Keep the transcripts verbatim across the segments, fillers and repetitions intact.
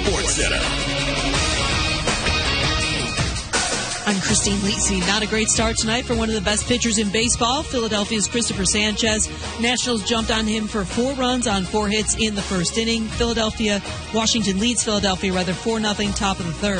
Sports Center. I'm Christine Lisi. Not a great start tonight for one of the best pitchers in baseball, Philadelphia's Christopher Sanchez. Nationals jumped on him for four runs on four hits in the first inning. Philadelphia, Washington leads Philadelphia rather four nothing, top of the third.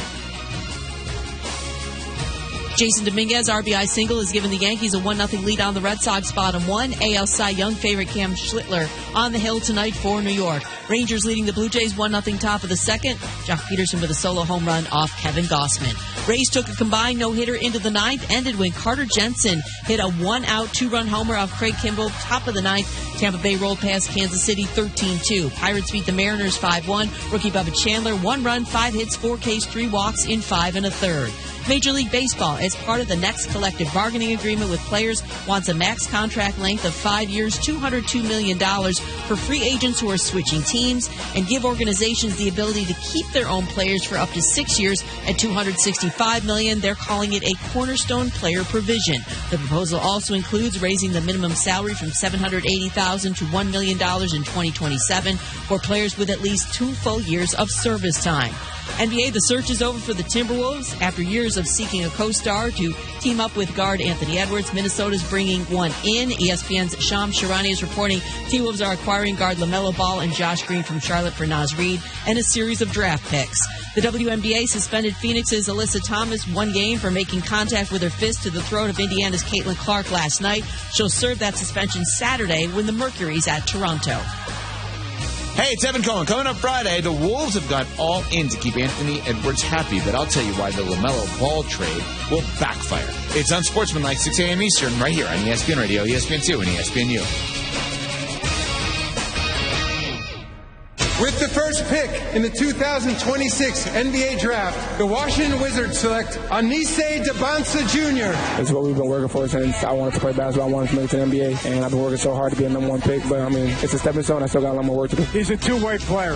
Jason Dominguez, R B I single, has given the Yankees a one nothing lead on the Red Sox bottom one. A L Cy Young favorite Cam Schlittler on the hill tonight for New York. Rangers leading the Blue Jays one nothing top of the second. Jock Peterson with a solo home run off Kevin Gossman. Rays took a combined no-hitter into the ninth, ended when Carter Jensen hit a one-out, two-run homer off Craig Kimbrell, top of the ninth. Tampa Bay rolled past Kansas City thirteen two. Pirates beat the Mariners five one. Rookie Bubba Chandler, one run, five hits, four Ks, three walks in five and a third. Major League Baseball, as part of the next collective bargaining agreement with players, wants a max contract length of five years, two hundred two million dollars for free agents who are switching teams, and give organizations the ability to keep their own players for up to six years at two hundred sixty-five million dollars. They're calling it a cornerstone player provision. The proposal also includes raising the minimum salary from seven hundred eighty thousand dollars to one million dollars in twenty twenty-seven for players with at least two full years of service time. N B A, the search is over for the Timberwolves. After years of seeking a co-star to team up with guard Anthony Edwards, Minnesota's bringing one in. E S P N's Shams Charania is reporting T-Wolves are acquiring guard LaMelo Ball and Josh Green from Charlotte for Naz Reid and a series of draft picks. The W N B A suspended Phoenix's Alyssa Thomas one game for making contact with her fist to the throat of Indiana's Caitlin Clark last night. She'll serve that suspension Saturday when the Mercury's at Toronto. Hey, it's Evan Cohen. Coming up Friday, the Wolves have gone all in to keep Anthony Edwards happy, but I'll tell you why the LaMelo Ball trade will backfire. It's Unsportsmanlike, six a.m. Eastern, right here on E S P N Radio, E S P N two, and E S P N U. With the first pick in the two thousand twenty-six N B A Draft, the Washington Wizards select Anise Debansa Junior It's what we've been working for since I wanted to play basketball. I wanted to make it to the N B A, and I've been working so hard to be a number one pick. But, I mean, it's a stepping stone. I still got a lot more work to do. He's a two-way player.